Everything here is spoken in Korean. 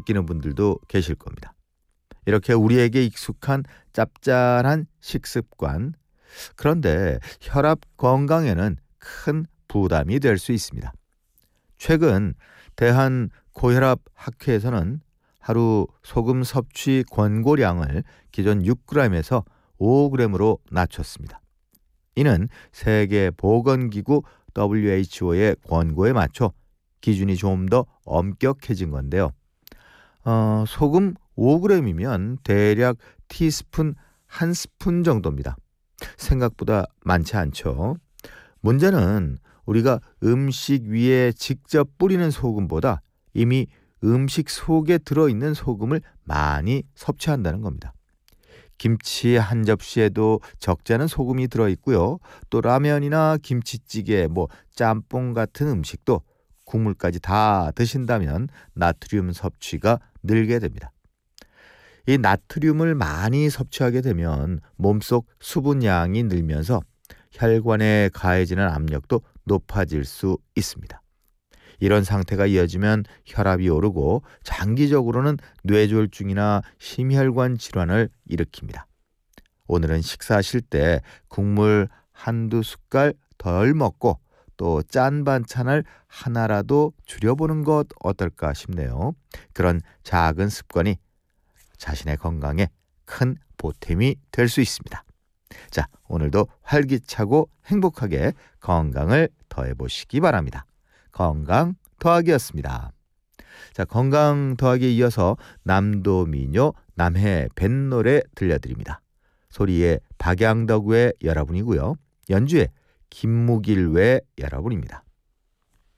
느끼는 분들도 계실 겁니다. 이렇게 우리에게 익숙한 짭짤한 식습관, 그런데 혈압 건강에는 큰 부담이 될 수 있습니다. 최근 대한고혈압학회에서는 하루 소금 섭취 권고량을 기존 6g에서 5g으로 낮췄습니다. 이는 세계보건기구 WHO의 권고에 맞춰 기준이 좀 더 엄격해진 건데요. 소금 5g이면 대략 티스푼 1스푼 정도입니다. 생각보다 많지 않죠. 문제는 우리가 음식 위에 직접 뿌리는 소금보다 이미 음식 속에 들어있는 소금을 많이 섭취한다는 겁니다. 김치 한 접시에도 적지 않은 소금이 들어있고요. 또 라면이나 김치찌개, 짬뽕 같은 음식도 국물까지 다 드신다면 나트륨 섭취가 늘게 됩니다. 이 나트륨을 많이 섭취하게 되면 몸속 수분량이 늘면서 혈관에 가해지는 압력도 높아질 수 있습니다. 이런 상태가 이어지면 혈압이 오르고 장기적으로는 뇌졸중이나 심혈관 질환을 일으킵니다. 오늘은 식사하실 때 국물 한두 숟갈 덜 먹고 또 짠 반찬을 하나라도 줄여보는 것 어떨까 싶네요. 그런 작은 습관이 자신의 건강에 큰 보탬이 될 수 있습니다. 자, 오늘도 활기차고 행복하게 건강을 더해보시기 바랍니다. 건강 더하기였습니다. 자, 건강 더하기에 이어서 남도민요 남해 뱃노래 들려드립니다. 소리의 박양덕 외 여러분이고요. 연주의 김무길 외 여러분입니다.